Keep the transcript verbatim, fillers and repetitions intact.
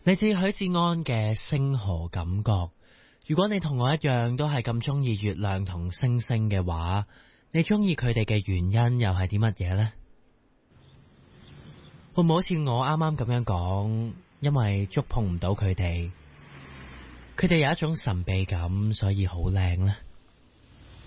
嚟自許志安嘅星河感覺。如果你同我一樣都係咁中意月亮同星星嘅話，你中意佢哋嘅原因又係啲乜嘢呢？會唔會好似我啱啱咁樣講，因為觸碰唔到佢哋，佢哋有一種神秘感，所以好靚呢？